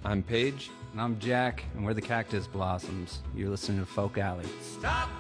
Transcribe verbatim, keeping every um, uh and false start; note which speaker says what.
Speaker 1: I'm Paige.
Speaker 2: And I'm Jack, and we're the Cactus Blossoms. You're listening to Folk Alley.
Speaker 3: Stop